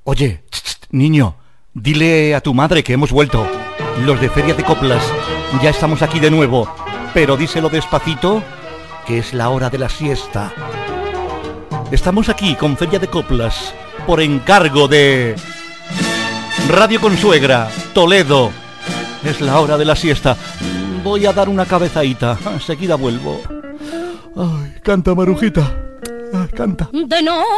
Oye, niño, dile a tu madre que hemos vuelto. Los de Feria de Coplas. Ya estamos aquí de nuevo. Pero díselo despacito, que es la hora de la siesta. Estamos aquí con Feria de Coplas, por encargo de Radio Consuegra, Toledo. Es la hora de la siesta. Voy a dar una cabezadita. Enseguida vuelvo. Ay, canta, Marujita. Canta. De no